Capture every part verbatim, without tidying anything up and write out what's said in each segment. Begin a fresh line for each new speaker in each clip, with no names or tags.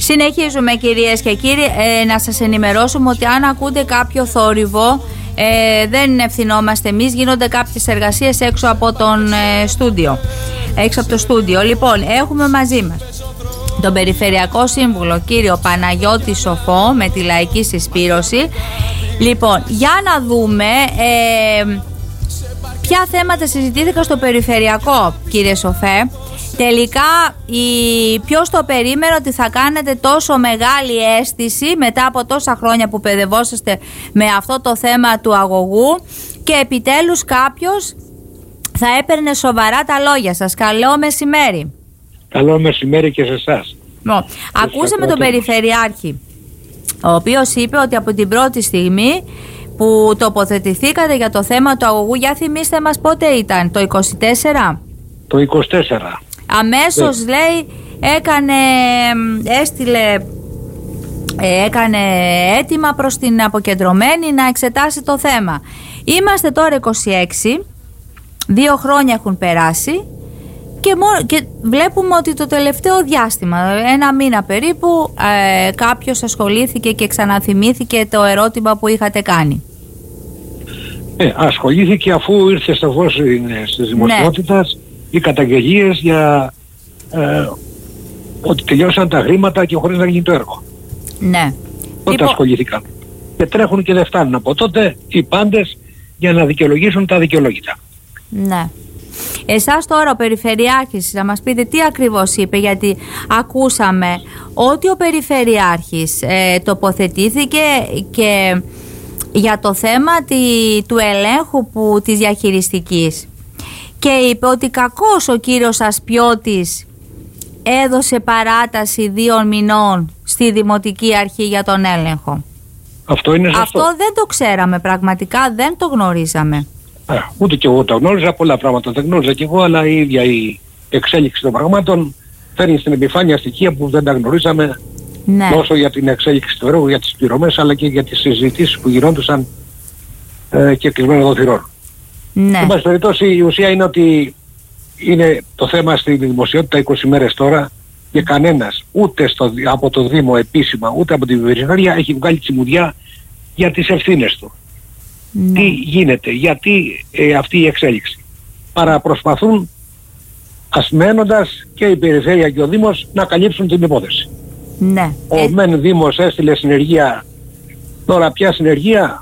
Συνεχίζουμε, κυρίες και κύριοι. Ε, να σας ενημερώσουμε ότι αν ακούτε κάποιο θόρυβο, ε, δεν ευθυνόμαστε εμείς. Γίνονται κάποιες εργασίες έξω από τον ε, στούντιο. Έξω από το στούντιο. Λοιπόν, έχουμε μαζί μας τον Περιφερειακό Σύμβουλο κύριο Παναγιώτη Σοφό με τη Λαϊκή Συσπήρωση. Λοιπόν, για να δούμε ε, ποια θέματα συζητήθηκαν στο Περιφερειακό, κύριε Σοφέ. Τελικά, η... ποιος το περίμενε ότι θα κάνετε τόσο μεγάλη αίσθηση μετά από τόσα χρόνια που παιδευόσαστε με αυτό το θέμα του αγωγού και επιτέλους κάποιος θα έπαιρνε σοβαρά τα λόγια σας. Καλό μεσημέρι.
Καλό μεσημέρι και σε εσάς.
Νο. Ακούσαμε τον Περιφερειάρχη, ο οποίος είπε ότι από την πρώτη στιγμή που τοποθετηθήκατε για το θέμα του αγωγού, για θυμίστε μας πότε ήταν, το είκοσι τέσσερα?
Το είκοσι τέσσερα.
Αμέσως, ναι, λέει, έκανε, έστειλε, έκανε αίτημα προς την αποκεντρωμένη να εξετάσει το θέμα. Είμαστε τώρα είκοσι έξι, δύο χρόνια έχουν περάσει και, μό, και βλέπουμε ότι το τελευταίο διάστημα, ένα μήνα περίπου, ε, κάποιος ασχολήθηκε και ξαναθυμήθηκε το ερώτημα που είχατε κάνει.
Ε, ασχολήθηκε αφού ήρθε στο φως της δημοσιότητας, ναι, οι καταγγελίες για ε, ότι τελειώσαν τα χρήματα και χωρίς να γίνει το έργο.
Ναι.
Τότε
λοιπόν...
ασχολήθηκαν. Και τρέχουν και δεν φτάνουν από τότε οι πάντες για να δικαιολογήσουν τα δικαιολόγητα.
Ναι. Εσάς τώρα ο Περιφερειάρχης, να μας πείτε τι ακριβώς είπε, γιατί ακούσαμε ότι ο Περιφερειάρχης ε, τοποθετήθηκε και για το θέμα τη, του ελέγχου που, της διαχειριστικής, και είπε ότι κακώς ο κύριος Ασπιώτης έδωσε παράταση δύο μηνών στη Δημοτική Αρχή για τον έλεγχο.
Αυτό είναι σωστό.
Αυτό δεν το ξέραμε, πραγματικά δεν το γνωρίζαμε.
Ε, ούτε και εγώ το γνώριζα, πολλά πράγματα δεν γνώριζα και εγώ, αλλά η ίδια η εξέλιξη των πραγμάτων φέρνει στην επιφάνεια στοιχεία που δεν τα γνωρίζαμε, ναι, τόσο για την εξέλιξη του έργου, για τις πληρωμές, αλλά και για τις συζητήσεις που γινόντουσαν ε, και κλεισμένων των θυρών.
Ναι.
Εν πάση περιπτώσει, η ουσία είναι ότι είναι το θέμα στη δημοσιότητα είκοσι μέρες τώρα και κανένας ούτε στο, από το Δήμο επίσημα ούτε από την Περιφέρεια έχει βγάλει τσιμουδιά για τις ευθύνες του. Ναι. Τι γίνεται, γιατί ε, αυτή η εξέλιξη. Παραπροσπαθούν, ασμένοντας και η Περιφέρεια και ο Δήμος, να καλύψουν την υπόθεση.
Ναι.
Ο ε... μεν Δήμος έστειλε συνεργεία, τώρα πια συνεργεία,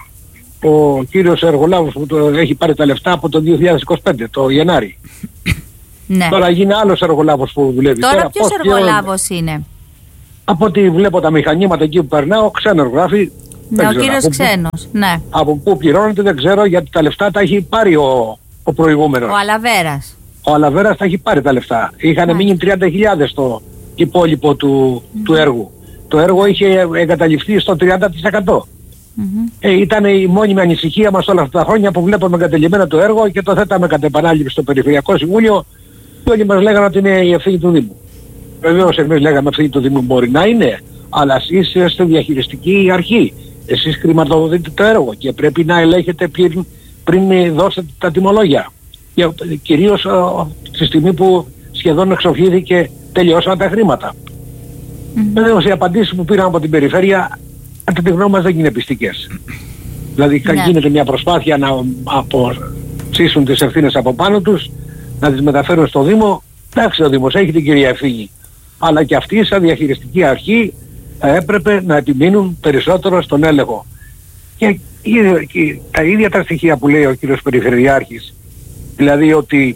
ο κύριος Εργολάβος που το έχει πάρει τα λεφτά από το δύο χιλιάδες είκοσι πέντε, το Γενάρη.
Ναι.
Τώρα γίνει άλλος εργολάβος που δουλεύει.
Τώρα, τώρα ποιος εργολάβος είναι?
Από ό,τι βλέπω τα μηχανήματα εκεί που περνάω, ξένος γράφει.
Ναι, ο κύριος Ξένος, ναι.
Από πού πληρώνεται δεν ξέρω, γιατί τα λεφτά τα έχει πάρει ο, ο προηγούμενος.
Ο Αλαβέρας.
Ο Αλαβέρας τα έχει πάρει τα λεφτά. Είχαν ναι. μείνει τριάντα χιλιάδες το υπόλοιπο του, mm-hmm. του έργου. Το έργο είχε εγκαταλειφθεί στο τριάντα τοις εκατό. Mm-hmm. Ε, ήταν η μόνιμη ανησυχία μας όλα αυτά τα χρόνια που βλέπαμε εγκατελειμμένο το έργο και το θέταμε κατ' επανάληψη στο Περιφερειακό Συμβούλιο και όλοι μας λέγανε ότι είναι η ευθύνη του Δήμου. Βεβαίως εμείς λέγαμε ευθύνη του Δήμου μπορεί να είναι, αλλά εσείς είστε διαχειριστική αρχή. Εσείς χρηματοδοτείτε το έργο και πρέπει να ελέγχετε πριν, πριν δώσετε τα τιμολόγια. Και κυρίως στη στιγμή που σχεδόν εξοφλήθηκε τελειώσαν τα χρήματα. Mm-hmm. Βεβαίως οι απαντήσεις που πήραν από την Περιφέρεια κατά τη γνώμη μας δεν είναι πιστικές. Δηλαδή yeah. γίνεται μια προσπάθεια να αποψήσουν τις ευθύνες από πάνω τους, να τις μεταφέρουν στο Δήμο. Εντάξει, ο Δήμος έχει την κυρία ευθύνη, αλλά και αυτοί σαν διαχειριστική αρχή θα έπρεπε να επιμείνουν περισσότερο στον έλεγχο. Και, και τα ίδια τα στοιχεία που λέει ο κύριος Περιφερειάρχης, δηλαδή ότι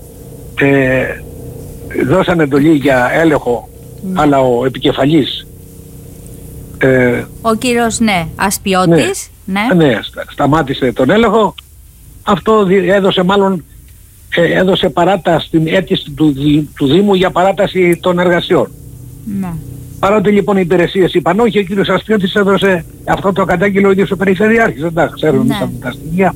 ε, δώσαν εντολή για έλεγχο, mm. αλλά ο επικεφαλής ε,
ο κύριος ναι, Ασπιώτης
ναι, ναι. ναι σταμάτησε τον έλεγχο. Αυτό έδωσε μάλλον ε, έδωσε παράταση στην αίτηση του, του Δήμου για παράταση των εργασιών.
Ναι.
Παρότι λοιπόν οι υπηρεσίες είπαν όχι, ο κύριος Ασπιώτης έδωσε αυτό το κατάγγειλο ο ίδιος ο Περιφερειάρχης, δεν τα ξέρουν ναι. από τα στοιχεία.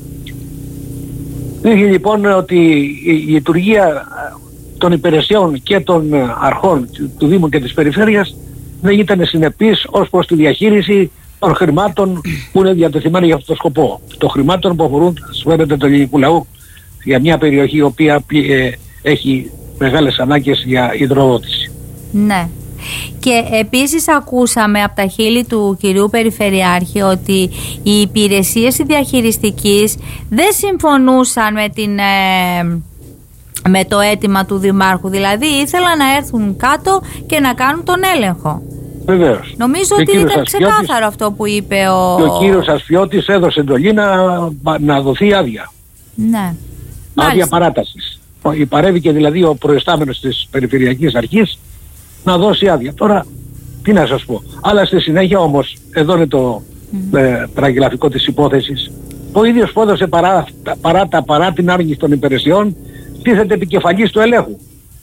Δείχνει λοιπόν ότι η λειτουργία των υπηρεσιών και των αρχών του Δήμου και της Περιφέρειας δεν ήταν συνεπής ως προς τη διαχείριση των χρημάτων που είναι διατεθειμένα για αυτό το σκοπό. Των χρημάτων που αφορούν, φαίνεται, του ελληνικού λαού για μια περιοχή η οποία ε, έχει μεγάλες ανάγκες για υδροδότηση.
Ναι. Και επίσης ακούσαμε από τα χείλη του κυρίου Περιφερειάρχη ότι οι υπηρεσίες διαχειριστικής δεν συμφωνούσαν με, την, ε, με το αίτημα του Δημάρχου. Δηλαδή ήθελαν να έρθουν κάτω και να κάνουν τον έλεγχο.
Βεβαίως.
Νομίζω
και
ότι ήταν
Ασφιώτης,
ξεκάθαρο αυτό που είπε ο...
Και ο κύριος Ασφιώτης έδωσε εντολή να, να δοθεί άδεια.
Ναι.
Άδεια παράτασης. Παρέβηκε δηλαδή ο προϊστάμενος της Περιφερειακής Αρχής να δώσει άδεια. Τώρα τι να σας πω. Αλλά στη συνέχεια όμως, εδώ είναι το mm. ε, τραγελαφικό της υπόθεσης, ο ίδιος που έδωσε παρά, παρά, τα, παρά την άργηση των υπηρεσιών τίθεται επικεφαλής του ελέγχου.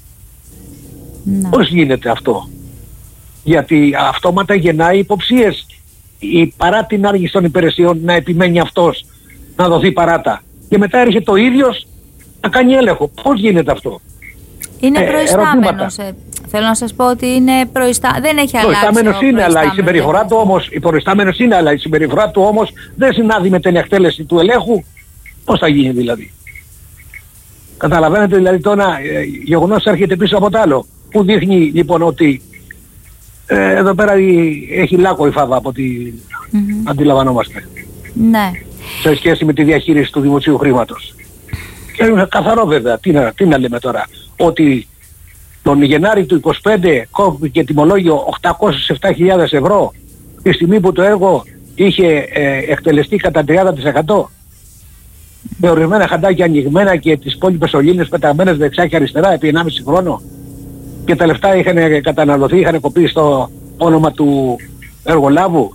Mm.
Πώς γίνεται αυτό? Γιατί αυτόματα γεννάει υποψίες η, παρά την άργηση των υπηρεσιών να επιμένει αυτός να δοθεί παράτα. Και μετά έρχεται ο ίδιος να κάνει έλεγχο. Πώς γίνεται αυτό?
Είναι ε, προϊστάμενος. Ε, θέλω να σας πω ότι είναι προϊστά... δεν έχει αλλάξει.
Προϊστάμενος είναι, αλλά η συμπεριφορά του όμως, η προϊστάμενος είναι, αλλά η συμπεριφορά του όμως δεν συνάδει με την εκτέλεση του ελέγχου. Πώς θα γίνει δηλαδή? Καταλαβαίνετε δηλαδή το ένα ε, γεγονός έρχεται πίσω από το άλλο. Που δείχνει λοιπόν ότι ε, εδώ πέρα η, έχει λάκκο η φάβα από ό,τι mm-hmm. αντιλαμβανόμαστε.
Ναι.
Σε σχέση με τη διαχείριση του δημοσίου χρήματος. Και είναι καθαρό βέβαια, τι να, τι να λέμε τώρα, ότι τον Γενάρη του είκοσι πέντε κόπηκε τιμολόγιο οκτακόσιες επτά χιλιάδες ευρώ τη στιγμή που το έργο είχε ε, εκτελεστεί κατά τριάντα τοις εκατό με ορισμένα χαντάκια ανοιγμένα και τις υπόλοιπες σωλήνες πεταγμένες δεξιά και αριστερά επί ενάμιση χρόνο και τα λεφτά είχαν καταναλωθεί, είχαν κοπεί στο όνομα του εργολάβου.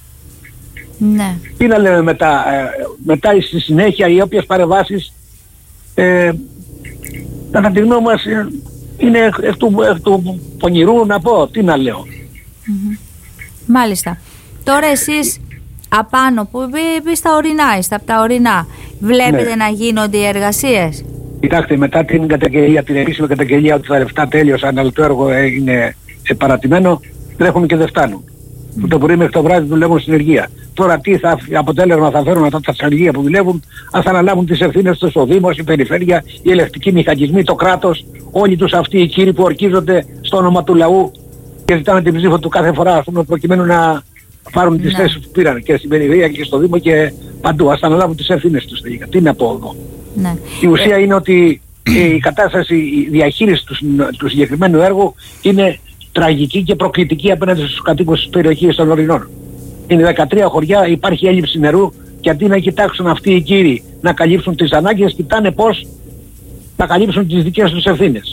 Ναι. Τι
να λέμε μετά, ε, μετά στη συνέχεια οι όποιες παρεμβάσεις ε, κατά τη γνώμη μας είναι εκ του, εκ του πονηρού να πω, τι να λέω.
Mm-hmm. Μάλιστα. Τώρα εσείς απάνω που μπει στα ορεινά, στα από τα ορεινά, βλέπετε ναι. να γίνονται οι εργασίες?
Κοιτάξτε, μετά την καταγγελία, την επίσημη καταγγελία ότι τα λεφτά τέλειωσαν αλλά το έργο είναι παρατημένο, τρέχουν και δεν φτάνουν. Mm. Το πρωί μέχρι το βράδυ δουλεύουν στην εργία. Τώρα τι θα, αποτέλεσμα θα φέρουν αυτά τα εργεία που δουλεύουν, αν θα αναλάβουν τις ευθύνες τους ο Δήμος, η Περιφέρεια, οι ελεκτικοί μηχανισμοί, το κράτος, όλοι τους αυτοί οι κύριοι που ορκίζονται στο όνομα του λαού και ζητάνε την ψήφο του κάθε φορά, ας πούμε, προκειμένου να πάρουν ναι. τις θέσεις που πήραν και στην Περιφέρεια και στο Δήμο και παντού. Ας αναλάβουν τις ευθύνες τους. Τι να πω εδώ. Ναι. Η ουσία ε... είναι ότι η κατάσταση, η διαχείριση του, του συγκεκριμένου έργου είναι τραγική και προκλητική απέναντι στους κατοίκους της περιοχής των Ορεινών. Είναι δεκατρία χωριά, υπάρχει έλλειψη νερού και αντί να κοιτάξουν αυτοί οι κύριοι να καλύψουν τις ανάγκες, κοιτάνε πώς θα καλύψουν τις δικές τους ευθύνες.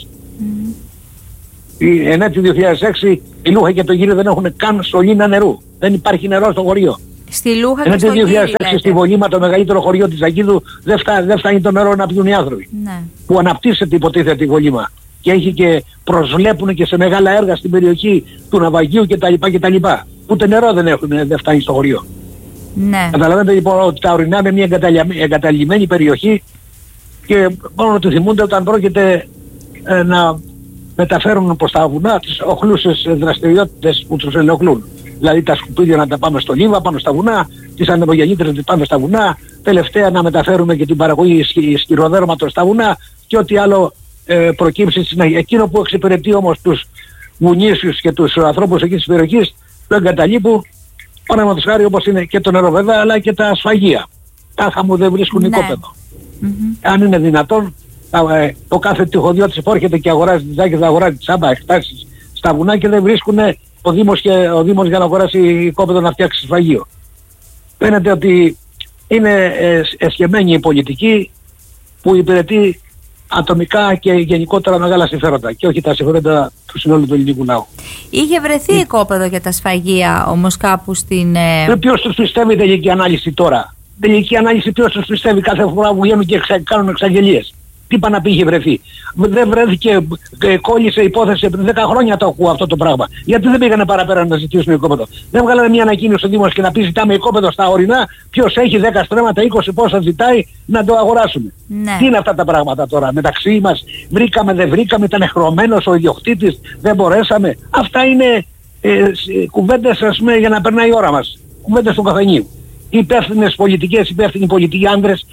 Mm. Εν έτη δύο χιλιάδες έξι η Λούχα και το γύριο δεν έχουν καν σωλήνα νερού. Δεν υπάρχει νερό στο χωριό.
Στη Λούχα και
εν
στο
δύο χιλιάδες έξι στη Βολήμα, το μεγαλύτερο χωριό της Αγγίδου, δεν φτάνει, δεν φτάνει το νερό να πιούν οι άνθρωποι. Ναι. Που αναπτύσσεται υποτίθεται η Βολήμα. Και έχει και προσβλέπουν και σε μεγάλα έργα στην περιοχή του ναυαγίου κτλ. κτλ. Ούτε νερό δεν έχουν, δεν φτάνει στο χωριό. Ναι. Καταλαβαίνετε λοιπόν ότι τα ορεινά είναι μια εγκαταλειμμένη περιοχή και μόνο του θυμούνται όταν πρόκειται ε, να μεταφέρουν προς τα βουνά τις οχλούσες δραστηριότητες που τους ενοχλούν. Δηλαδή τα σκουπίδια να τα πάμε στο Λίβα, πάνω στα βουνά, τις ανεμογεννήτρες να τις πάμε στα βουνά, τελευταία να μεταφέρουμε και την παραγωγή σκυροδέρματος στα βουνά και ό,τι άλλο ε, προκύψει στην συνέχεια. Εκείνο που εξυπηρετεί όμως τους βουνίσιους και τους ανθρώπους εκεί της περιοχής του εγκαταλείπου, παραδείγματος χάρη όπως είναι και το νερό βέβαια, αλλά και τα σφαγεία. Τάχα μου δεν βρίσκουν ναι. οικόπεδο. Mm-hmm. Αν είναι δυνατόν, ο κάθε τυχοδιώτης που έρχεται και αγοράζει τις ζάκες, αγοράζει τις άμπα εκτάσεις στα βουνά και δεν βρίσκουν ο Δήμος, και, ο Δήμος για να αγοράσει οικόπεδο να φτιάξει σφαγείο. Φαίνεται ότι είναι εσχεμένη η πολιτική που υπηρετεί ατομικά και γενικότερα μεγάλα συμφέροντα και όχι τα συμφέροντα του συνόλου του ελληνικού λαού. Είχε βρεθεί mm. οικόπεδο για τα σφαγεία όμως κάπου στην... Ε... Ποιος τους πιστεύει τελική ανάλυση τώρα? Τελική ανάλυση ποιος τους πιστεύει κάθε φορά που βγαίνουν και εξα... κάνουν εξαγγελίες? Τι είπα να πει είχε βρεθεί? Δεν βρέθηκε, ε, κόλλησε υπόθεση επί δέκα χρόνια το ακούω αυτό το πράγμα. Γιατί δεν πήγανε παραπέρα να ζητήσουν οικόπεδο? Δεν βγάλανε μια ανακοίνωση στο Δήμος και να πει ζητάμε οικόπεδο στα ορεινά, ποιος έχει δέκα στρέμματα, είκοσι πόσα ζητάει να το αγοράσουμε. Ναι. Τι είναι αυτά τα πράγματα τώρα? Μεταξύ μας βρήκαμε, δεν βρήκαμε, ήταν χρωμένος ο ιδιοκτήτης, δεν μπορέσαμε. Αυτά είναι ε, κουβέντες ας πούμε για να περνάει η ώρα μας. Κουβέντες του καφενείου. Υπεύθυνες πολιτικές, υπεύθυνοι πολιτικοί άντρες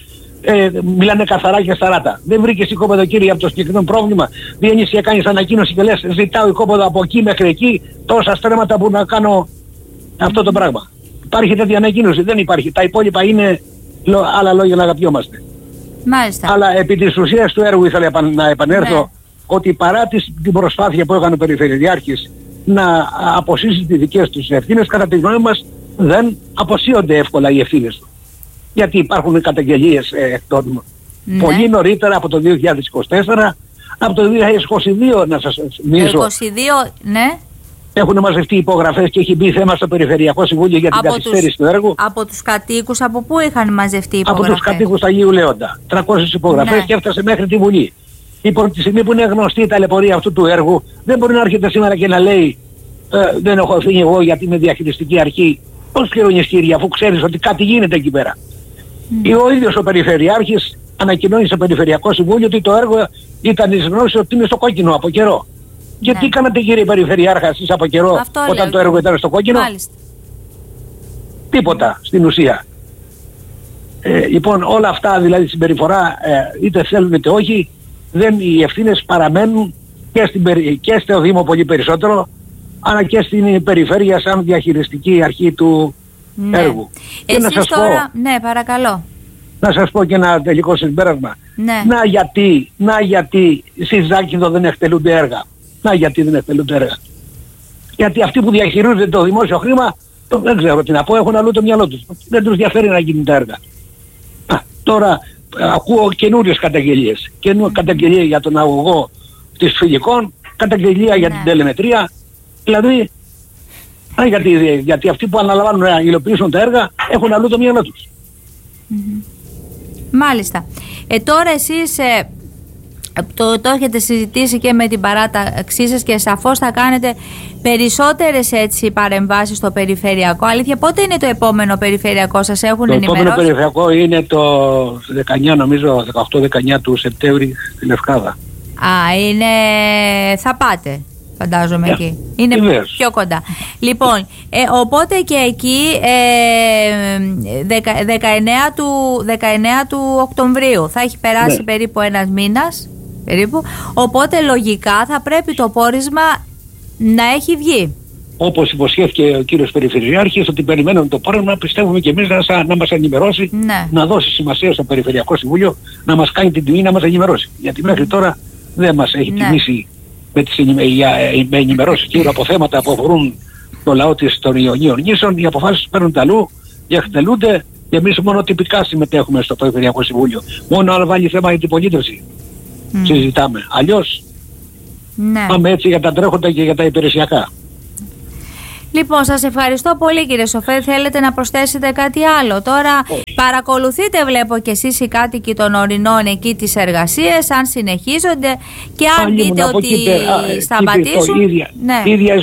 ε, μιλάνε καθαρά και σταράτα. Δεν βρήκες οικόπεδο, κύριε, από το συγκεκριμένο πρόβλημα. Βγαίνεις και κάνεις ανακοίνωση και λες ζητάω οικόπεδο από εκεί μέχρι εκεί, τόσα στρέμματα που να κάνω αυτό το πράγμα. Υπάρχει τέτοια ανακοίνωση? Δεν υπάρχει. Τα υπόλοιπα είναι άλλα λόγια να αγαπιόμαστε.
Μάλιστα.
Αλλά επί της ουσίας του έργου ήθελα να επανέλθω, ναι, ότι παρά την προσπάθεια που έκανε ο Περιφερειάρχης να αποσύσει τις δικές τους ευθύνες, κατά τη γνώμη μας δεν αποσύονται εύκολα οι ευθύνες του. Γιατί υπάρχουν καταγγελίες ε, των, ναι, πολύ νωρίτερα από το δύο χιλιάδες είκοσι τέσσερα, από το δύο χιλιάδες είκοσι δύο να σας θυμίσω.
είκοσι δύο, ναι.
Έχουν μαζευτεί υπογραφές και έχει μπει θέμα στο Περιφερειακό Συμβούλιο για την από καθυστέρηση τους, του έργου.
Από τους κατοίκους, από πού είχαν μαζευτεί υπογραφές?
Από τους κατοίκους του Αγίου Λέοντα. τριακόσιες υπογραφές, ναι, και έφτασε μέχρι τη Βουλή. Λοιπόν, τη στιγμή που είναι γνωστή η ταλαιπωρία αυτού του έργου, δεν μπορεί να έρχεται σήμερα και να λέει ε, δεν έχω ευθύνη εγώ γιατί είμαι διαχειριστική αρχή. Πώς πληρώνεις, κύριε, αφού ξέρεις ότι κάτι γίνεται εκεί πέρα? Mm. Ο ίδιος ο Περιφερειάρχης ανακοινώνει στο Περιφερειακό Συμβούλιο ότι το έργο ήταν εις γνώση ότι είναι στο κόκκινο από καιρό. Και ναι, τι κάνατε, κύριε Περιφερειάρχα, εσείς από καιρό αυτό όταν λέω, το έργο ήταν στο κόκκινο?
Μάλιστα. Τίποτα
στην ουσία. Ε, λοιπόν, όλα αυτά, δηλαδή συμπεριφορά, ε, είτε θέλουν είτε όχι, δεν, οι ευθύνες παραμένουν και, στην, και στο Δήμο πολύ περισσότερο, αλλά και στην περιφέρεια σαν διαχειριστική αρχή του, ναι, έργου.
Εσείς και να σας τώρα, πω, ναι, παρακαλώ.
Να σας πω και ένα τελικό συμπέρασμα.
Ναι.
Να γιατί, να γιατί στη Ζάκυνθο δεν εκτελούνται έργα. Να γιατί δεν εκτελούνται έργα. Γιατί αυτοί που διαχειρίζονται το δημόσιο χρήμα, το, δεν ξέρω τι να πω, έχουν αλλού το μυαλό τους. Δεν τους διαφέρει να γίνουν τα έργα. Α, τώρα ακούω καινούριες καταγγελίες. Καινούριες mm. καταγγελίες για τον αγωγό της Φιλικών, καταγγελία mm. για την τελεμετρία. Δηλαδή, α, γιατί, γιατί αυτοί που αναλαμβάνουν να υλοποιήσουν τα έργα έχουν αλλού το μυαλό τους.
Mm-hmm. Μάλιστα. Ε, τώρα εσείς ε, το, το έχετε συζητήσει και με την παράταξή σας και σαφώς θα κάνετε περισσότερες έτσι παρεμβάσεις στο περιφερειακό. Αλήθεια, πότε είναι το επόμενο περιφερειακό, σας έχουν
το
ενημερώσει?
Το επόμενο περιφερειακό είναι το δεκαεννιά, νομίζω δεκαοκτώ δεκαεννιά του Σεπτέμβρη στη Λευκάδα.
Α, είναι... θα πάτε, φαντάζομαι, yeah, εκεί. Είναι
Ιδέως.
πιο κοντά. Λοιπόν, ε, οπότε και εκεί ε, δεκαεννέα, του, δεκαεννέα του Οκτωβρίου θα έχει περάσει, ναι, περίπου ένας μήνας. Περίπου. Οπότε λογικά θα πρέπει το πόρισμα να έχει βγει.
Όπως υποσχέθηκε ο κύριος Περιφερειάρχης ότι περιμένουμε το πόρισμα, πιστεύουμε και εμείς να, να μας ενημερώσει,
ναι,
να δώσει σημασία στο Περιφερειακό Συμβούλιο, να μας κάνει την τιμή να μας ενημερώσει. Γιατί μέχρι τώρα δεν μας έχει, ναι, τιμήσει με τις με ενημερώσεις γύρω από θέματα που αφορούν το λαό της των Ιωνίων νήσων. Οι αποφάσεις παίρνουν τα αλλού και εκτελούνται και εμείς μόνο τυπικά συμμετέχουμε στο Περιφερειακό Συμβούλιο. Μόνο αν βάλει θέμα η αντιπολίτευση mm. συζητάμε. Αλλιώς, ναι, πάμε έτσι για τα τρέχοντα και για τα υπηρεσιακά.
Λοιπόν, σας ευχαριστώ πολύ, κύριε Σοφέρη. Θέλετε να προσθέσετε κάτι άλλο? Τώρα oh. παρακολουθείτε, βλέπω και εσείς οι κάτοικοι των Ορεινών εκεί τις εργασίες, αν συνεχίζονται και αν δείτε ότι σταματήσουν.
ίδια, ναι. ίδια